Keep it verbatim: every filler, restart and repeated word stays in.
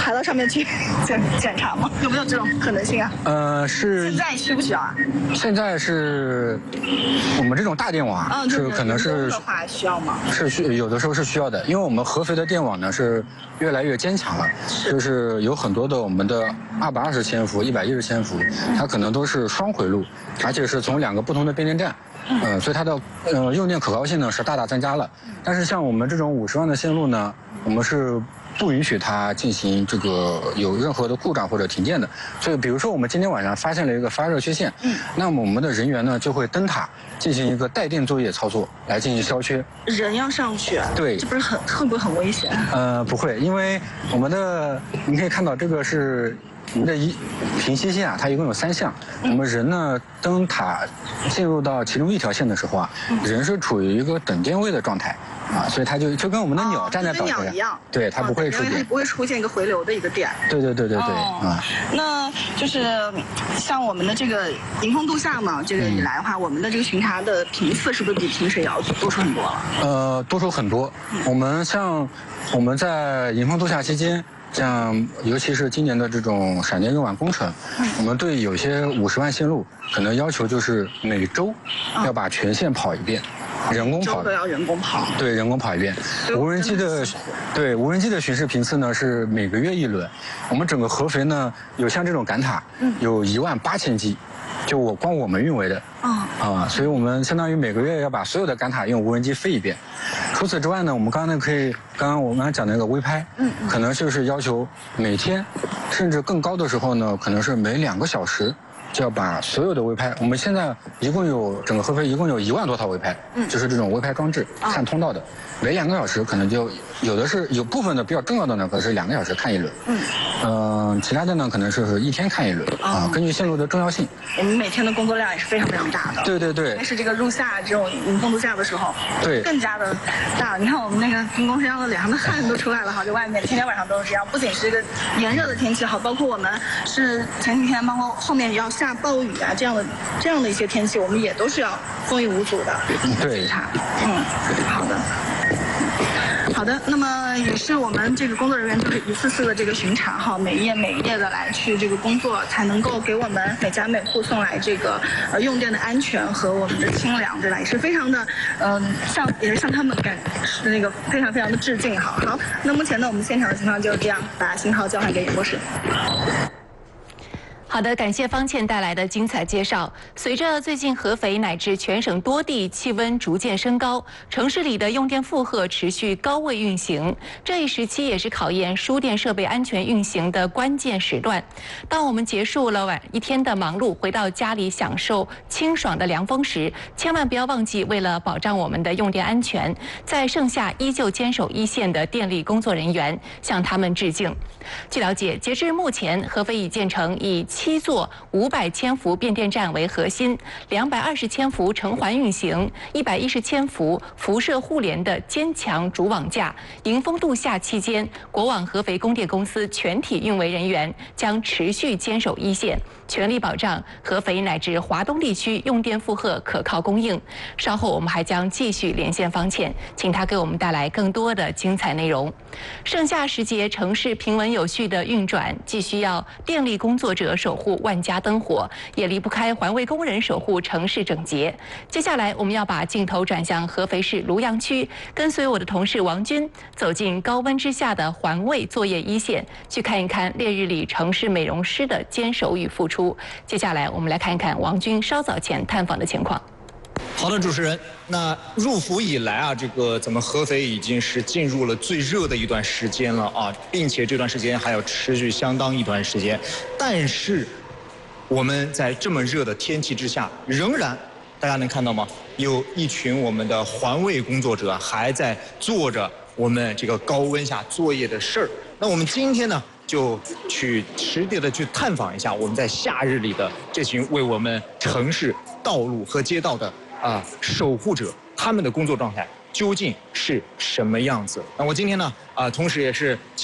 爬到上面去检检查吗？有没有这种可能性啊？ 呃，是。 现在需不需要啊？ 现在是我们这种大电网啊， 嗯， 是可能是的话需要吗？ 是需有的时候是需要的，因为我们合肥的电网呢是越来越坚强了，就是有很多的我们的二百二十千伏、一百一十千伏，它可能都是双回路，而且是从两个不同的变电站。嗯、呃，所以它的呃用电可靠性呢是大大增加了。但是像我们这种五十万的线路呢，我们是不允许它进行这个有任何的故障或者停电的。所以比如说我们今天晚上发现了一个发热缺陷，嗯，那么我们的人员呢就会登塔进行一个带电作业操作来进行消缺。 人要上去， 对， 这不是很会不会很危险？ 呃，不会，因为我们的你可以看到这个是。我们的一平息线啊，它一共有三项。我们人呢登塔进入到其中一条线的时候啊，人是处于一个等电位的状态啊，所以它就就跟我们的鸟站在岛上一样， 对，它不会出点， 不会出现一个回流的一个点。 对对对对对啊。那就是像我们的这个迎风度夏嘛，这个以来的话，我们的这个巡查的频次是不是比平时也要多出很多了？ 呃，多出很多。我们像我们在迎风度夏期间。像尤其是今年的这种闪电用网工程，我们对有些五十万线路可能要求就是每周要把全线跑一遍，人工跑都要人工跑， 对，人工跑一遍。无人机的对无人机的巡视频次呢是每个月一轮。我们整个合肥呢有像这种赶塔，有一万八千机。就我光我们运维的，啊、嗯、啊，所以我们相当于每个月要把所有的赶塔用无人机飞一遍。除此之外呢，我们刚刚可以，刚刚我们刚才讲的那个微拍，嗯，可能就是要求每天，甚至更高的时候呢，可能是每两个小时就要把所有的微拍。我们现在一共有整个合肥一共有一万多套微拍，嗯，就是这种微拍装置看通道的，每两个小时可能就有的是有部分的比较重要的呢，可是两个小时看一轮，嗯。嗯、呃，其他的呢，可能是一天看一轮、哦、啊，根据线路的重要性。 我们每天的工作量也是非常非常大的。 对对对。 但是这个入夏这种迎风度夏的时候， 对， 更加的大。你看我们那个工身上的脸上的汗都出来了哈，在外面天天晚上都是这样。不仅是这个炎热的天气哈，包括我们是前几天，包括后面要下暴雨啊这样的这样的一些天气，我们也都是要风雨无阻的检查。嗯，好的。好的，那么也是我们这个工作人员就是一次次的这个巡查哈，每一页每一页的来去这个工作，才能够给我们每家每户送来这个呃用电的安全和我们的清凉，对吧？也是非常的嗯、呃、向也是向他们感那个非常非常的致敬哈。好，那目前呢我们现场的情况就是这样，把信号交还给演播室。 好的，感谢方倩带来的精彩介绍。随着最近合肥乃至全省多地气温逐渐升高，城市里的用电负荷持续高位运行。这一时期也是考验输电设备安全运行的关键时段。当我们结束了晚一天的忙碌，回到家里享受清爽的凉风时，千万不要忘记，为了保障我们的用电安全，在盛夏依旧坚守一线的电力工作人员，向他们致敬。据了解，截至目前，合肥已建成以七座五百千伏变电站为核心，两百二十千伏成环运行，一百一十千伏辐射互联的坚强主网架。迎风度夏期间，国网合肥供电公司全体运维人员将持续坚守一线，全力保障合肥乃至华东地区用电负荷可靠供应。稍后我们还将继续连线方倩，请她给我们带来更多的精彩内容。盛夏时节，城市平稳有序的运转，既需要电力工作者守护万家灯火，也离不开环卫工人守护城市整洁。接下来，我们要把镜头转向合肥市庐阳区，跟随我的同事王军走进高温之下的环卫作业一线，去看一看烈日里城市美容师的坚守与付出。接下来，我们来看一看王军稍早前探访的情况。 好的，主持人，那入伏以来啊，这个咱们合肥已经是进入了最热的一段时间了啊，并且这段时间还要持续相当一段时间。但是我们在这么热的天气之下，仍然大家能看到吗？有一群我们的环卫工作者还在做着我们这个高温下作业的事儿。那我们今天呢，就去实地的去探访一下我们在夏日里的这群为我们城市道路和街道的啊守护者，他们的工作状态究竟是什么样子？那我今天呢啊，同时也是